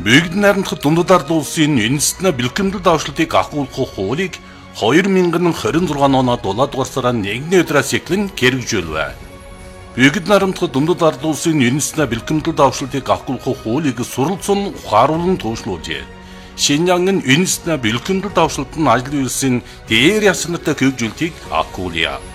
Бүгд найрамдах дундад ард улсын үндэстний бэлтгэмдэл давшлтыг агуулгах хуулийг 2026 оноо 7 дугаар сарын 1-ний өдрөөс эхлэн хэрэгжүүлвэ. Бүгд найрамдах дундад ард улсын үндэстний бэлтгэмдэл давшлтыг агуулгах хуулийг суралцсан ухааруулан төвшлүүлжээ. Шинжаангийн үндэстний бэлтгэмдэл давшлт нь ажил үйлсийн дээр ясантай хөгжүүлэлтийг агуулъя.